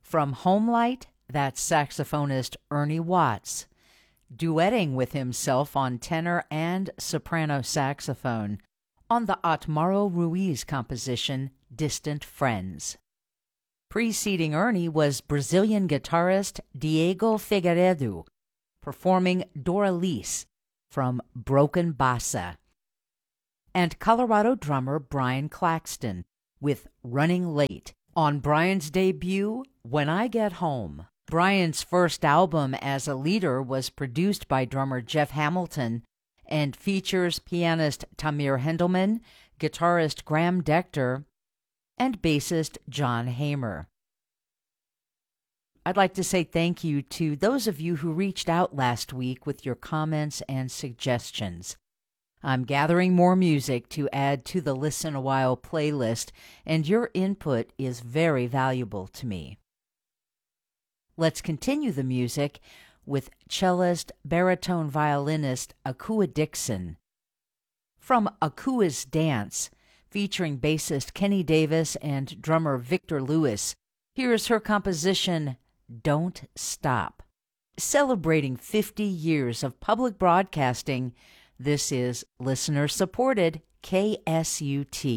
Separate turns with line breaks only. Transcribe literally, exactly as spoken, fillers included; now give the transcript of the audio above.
From Homelight, that's saxophonist Ernie Watts, duetting with himself on tenor and soprano saxophone on the Otmaro Ruiz composition, Distant Friends. Preceding Ernie was Brazilian guitarist Diego Figueiredo, performing Doralice from Broken Bassa, and Colorado drummer Brian Claxton with Running Late on Brian's debut, When I Get Home. Brian's first album as a leader was produced by drummer Jeff Hamilton and features pianist Tamir Hendelman, guitarist Graham Decter, and bassist John Hamer. I'd like to say thank you to those of you who reached out last week with your comments and suggestions. I'm gathering more music to add to the Listen a While playlist, and your input is very valuable to me. Let's continue the music with cellist, baritone violinist Akua Dixon. From Akua's Dance, featuring bassist Kenny Davis and drummer Victor Lewis, here's her composition, Don't Stop. Celebrating fifty years of public broadcasting, this is listener-supported K S U T.